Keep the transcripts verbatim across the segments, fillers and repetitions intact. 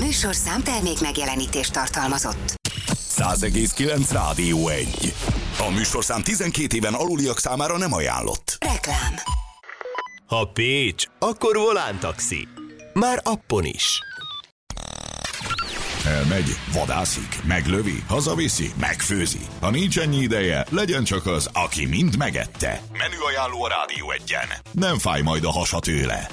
műsorszám termék megjelenítést tartalmazott. száz egész kilenc Rádió egy. A műsorszám tizenkét éven aluliak számára nem ajánlott. Reklám. Ha Pécs, akkor Volán taxi. Már appon is. Elmegy, vadászik, meglövi, hazaviszi, megfőzi. Ha nincs ennyi ideje, legyen csak az, aki mind megette. Menüajánló a Rádió egyen. Nem fáj majd a hasa tőle.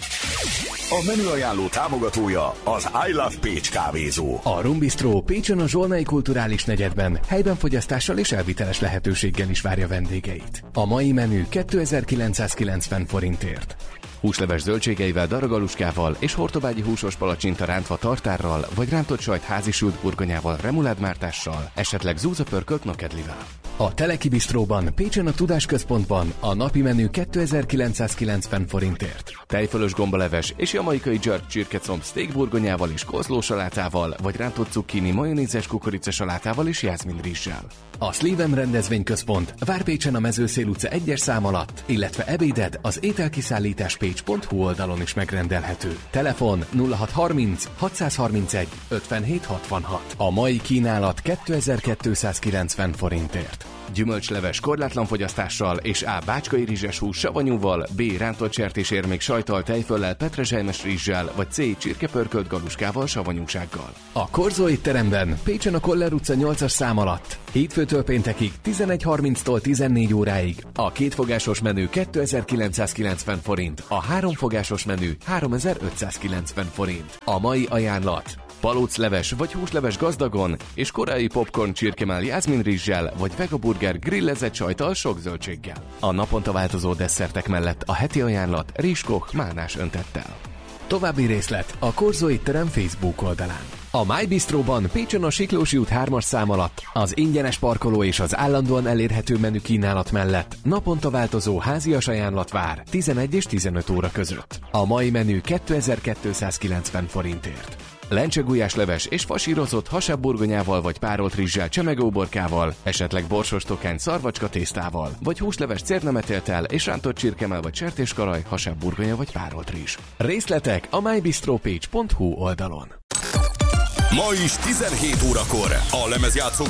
A menüajánló támogatója az I Love Pécs kávézó. A Rum Bistro Pécsen a Zsolnai Kulturális Negyedben helyben fogyasztással és elviteles lehetőséggel is várja vendégeit. A mai menü kétezer-kilencszázkilencven forintért. Húsleves zöldségeivel, daragaluskával és hortobágyi húsos palacsinta rántva tartárral, vagy rántott sajt házi sült burgonyával, remuládmártással, esetleg zúzapörkölt nokedlivel. A Teleki Bistróban, Pécsen a Tudásközpontban a napi menü kétezer-kilencszázkilencven forintért. Tejfölös gombaleves és jamaikai jerk csirkecomb steak burgonyával és kozlósalátával, vagy rántott cukkini majonézes kukoricasalátával és jászminrizssel. A Szlívem rendezvényközpont Várpécsen a Mezőszél utca egyes szám alatt, illetve ebéded az ételkiszállítás pécs pont hu oldalon is megrendelhető. Telefon nulla hat harminc hatszázharmincegy ötvenhét hatvanhat. A mai kínálat kétezer-kétszázkilencven forintért. Gyümölcsleves korlátlan fogyasztással és A. bácskai rizses hús savanyúval, B. rántott sertésérmék sajttal, tejföllel, petrezselymes rizssel, vagy C. csirkepörkölt galuskával, savanyúsággal. A Korzó étteremben, Pécsen a Koller utca nyolcas szám alatt, hétfőtől péntekig tizenegy harminctól tizennégy óráig. A kétfogásos menü kétezer-kilencszázkilencven forint, a háromfogásos menü háromezer-ötszázkilencven forint. A mai ajánlat: palócleves vagy húsleves gazdagon, és koreai popcorn csirkemell jászminrizssel, vagy vegaburger grillezett sajttal sok zöldséggel. A naponta változó desszertek mellett a heti ajánlat rizskoch málnás öntettel. További részlet a Korzó étterem Facebook oldalán. A My Bistróban Pécsen a Siklósi út hármas szám alatt az ingyenes parkoló és az állandóan elérhető menü kínálat mellett naponta változó házias ajánlat vár tizenegy és tizenöt óra között. A mai menü kétezer-kétszázkilencven forintért. Lencsegulyásleves és fasírozott hasábburgonyával vagy párolt rizssel, csemegóborkával, esetleg borsos tokány szarvacska tésztával, vagy húsleves cérnemetéltel és rántott csirkemell vagy sertéskaraj, hasábburgonya vagy párolt rizs. Részletek a my bistro pécs pont hu oldalon. Ma is tizenhét órakor a lemezjátszók